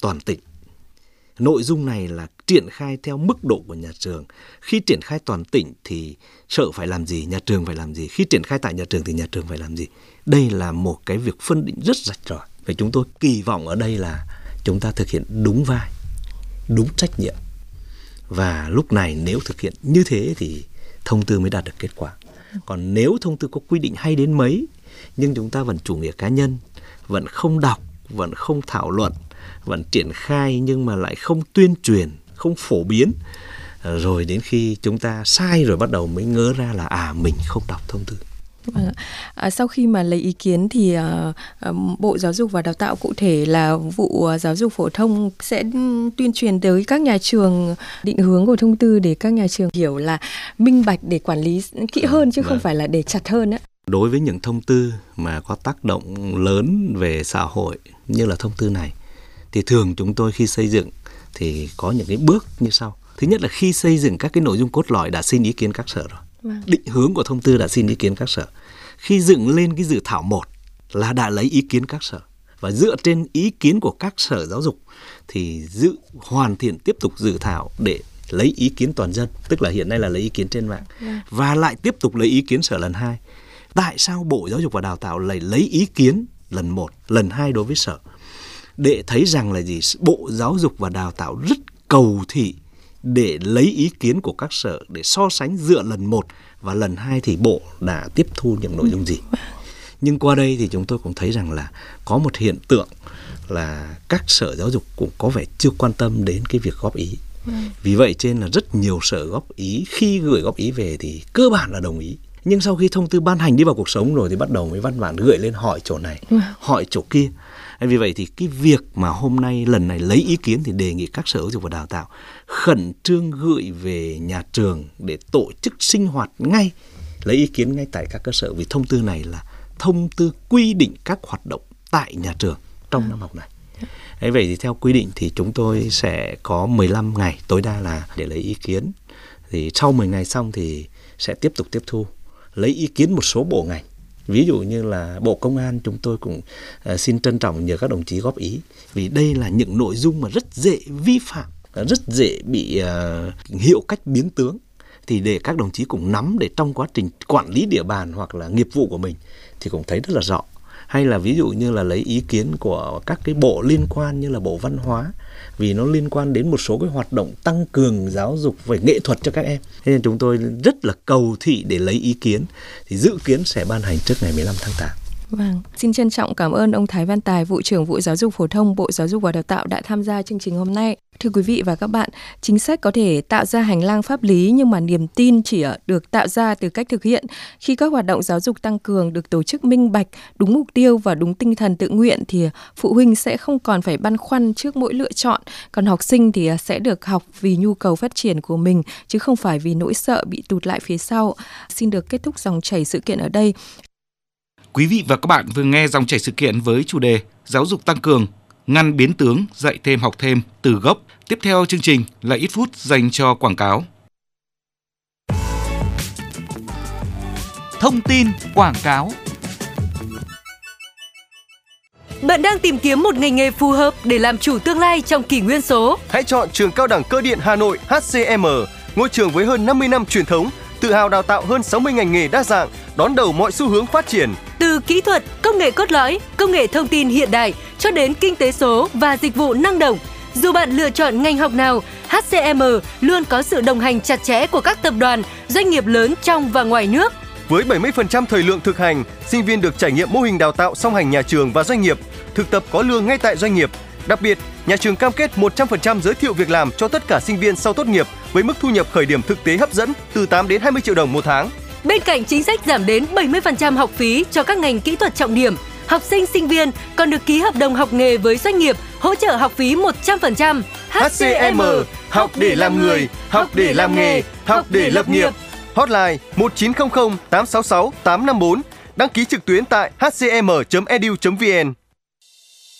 toàn tỉnh. Nội dung này là triển khai theo mức độ của nhà trường. Khi triển khai toàn tỉnh thì sở phải làm gì, nhà trường phải làm gì. Khi triển khai tại nhà trường thì nhà trường phải làm gì. Đây là một cái việc phân định rất rạch ròi. Và chúng tôi kỳ vọng ở đây là chúng ta thực hiện đúng vai, đúng trách nhiệm. Và lúc này nếu thực hiện như thế thì thông tư mới đạt được kết quả. Còn nếu thông tư có quy định hay đến mấy nhưng chúng ta vẫn chủ nghĩa cá nhân, vẫn không đọc, vẫn không thảo luận, vẫn triển khai nhưng mà lại không tuyên truyền, không phổ biến, rồi đến khi chúng ta sai rồi bắt đầu mới ngớ ra là mình không đọc thông tư. Sau khi mà lấy ý kiến thì Bộ Giáo dục và Đào tạo, cụ thể là vụ giáo dục phổ thông, sẽ tuyên truyền tới các nhà trường định hướng của thông tư để các nhà trường hiểu là minh bạch để quản lý kỹ hơn chứ không phải là để chặt hơn. Đối với những thông tư mà có tác động lớn về xã hội như là thông tư này thì thường chúng tôi khi xây dựng thì có những cái bước như sau. Thứ nhất là khi xây dựng các cái nội dung cốt lõi đã xin ý kiến các sở rồi. Định hướng của thông tư đã xin ý kiến các sở. Khi dựng lên cái dự thảo 1 là đã lấy ý kiến các sở. Và dựa trên ý kiến của các sở giáo dục thì hoàn thiện tiếp tục dự thảo để lấy ý kiến toàn dân. Tức là hiện nay là lấy ý kiến trên mạng. Và lại tiếp tục lấy ý kiến sở lần 2. Tại sao Bộ Giáo dục và Đào tạo lại lấy ý kiến lần 1, lần 2 đối với sở? Để thấy rằng là gì? Bộ Giáo dục và Đào tạo rất cầu thị để lấy ý kiến của các sở để so sánh dựa lần 1 và lần 2 thì Bộ đã tiếp thu những nội dung gì. Nhưng qua đây thì chúng tôi cũng thấy rằng là có một hiện tượng là các sở giáo dục cũng có vẻ chưa quan tâm đến cái việc góp ý. Vì vậy trên là rất nhiều sở góp ý, khi gửi góp ý về thì cơ bản là đồng ý. Nhưng sau khi thông tư ban hành đi vào cuộc sống rồi thì bắt đầu mới văn bản gửi lên hỏi chỗ này, hỏi chỗ kia. Vì vậy thì cái việc mà hôm nay lần này lấy ý kiến thì đề nghị các sở giáo dục và đào tạo khẩn trương gửi về nhà trường để tổ chức sinh hoạt ngay, lấy ý kiến ngay tại các cơ sở. Vì thông tư này là thông tư quy định các hoạt động tại nhà trường trong năm học này. Vậy thì theo quy định thì chúng tôi sẽ có 15 ngày tối đa là để lấy ý kiến. Thì sau 10 ngày xong thì sẽ tiếp tục tiếp thu, lấy ý kiến một số bộ ngành. Ví dụ như là Bộ Công an chúng tôi cũng xin trân trọng nhờ các đồng chí góp ý. Vì đây là những nội dung mà rất dễ vi phạm, rất dễ bị hiệu cách biến tướng. Thì để các đồng chí cũng nắm để trong quá trình quản lý địa bàn hoặc là nghiệp vụ của mình thì cũng thấy rất là rõ. Hay là ví dụ như là lấy ý kiến của các cái bộ liên quan như là Bộ Văn hóa, vì nó liên quan đến một số cái hoạt động tăng cường giáo dục về nghệ thuật cho các em. Thế nên chúng tôi rất là cầu thị để lấy ý kiến, thì dự kiến sẽ ban hành trước ngày 15 tháng 8. Vâng, xin trân trọng cảm ơn ông Thái Văn Tài, Vụ trưởng Vụ Giáo dục Phổ thông, Bộ Giáo dục và Đào tạo đã tham gia chương trình hôm nay. Thưa quý vị và các bạn, chính sách có thể tạo ra hành lang pháp lý nhưng mà niềm tin chỉ được tạo ra từ cách thực hiện. Khi các hoạt động giáo dục tăng cường được tổ chức minh bạch, đúng mục tiêu và đúng tinh thần tự nguyện thì phụ huynh sẽ không còn phải băn khoăn trước mỗi lựa chọn. Còn học sinh thì sẽ được học vì nhu cầu phát triển của mình chứ không phải vì nỗi sợ bị tụt lại phía sau. Xin được kết thúc dòng chảy sự kiện ở đây. Quý vị và các bạn vừa nghe dòng chảy sự kiện với chủ đề Giáo dục tăng cường, ngăn biến tướng, dạy thêm học thêm từ gốc. Tiếp theo chương trình là ít phút dành cho quảng cáo. Thông tin quảng cáo. Bạn đang tìm kiếm một ngành nghề phù hợp để làm chủ tương lai trong kỷ nguyên số. Hãy chọn Trường Cao đẳng Cơ điện Hà Nội HCM, ngôi trường với hơn 50 năm truyền thống, tự hào đào tạo hơn 60 ngành nghề đa dạng, đón đầu mọi xu hướng phát triển. Từ kỹ thuật, công nghệ cốt lõi, công nghệ thông tin hiện đại cho đến kinh tế số và dịch vụ năng động. Dù bạn lựa chọn ngành học nào, HCM luôn có sự đồng hành chặt chẽ của các tập đoàn, doanh nghiệp lớn trong và ngoài nước. Với 70% thời lượng thực hành, sinh viên được trải nghiệm mô hình đào tạo song hành nhà trường và doanh nghiệp, thực tập có lương ngay tại doanh nghiệp. Đặc biệt, nhà trường cam kết 100% giới thiệu việc làm cho tất cả sinh viên sau tốt nghiệp với mức thu nhập khởi điểm thực tế hấp dẫn từ 8 đến 20 triệu đồng một tháng. Bên cạnh chính sách giảm đến 70% học phí cho các ngành kỹ thuật trọng điểm, học sinh sinh viên còn được ký hợp đồng học nghề với doanh nghiệp, hỗ trợ học phí 100%. HCM, học để làm người, học để làm nghề, học để lập nghiệp. Hotline 1900 866 854. Đăng ký trực tuyến tại hcm.edu.vn.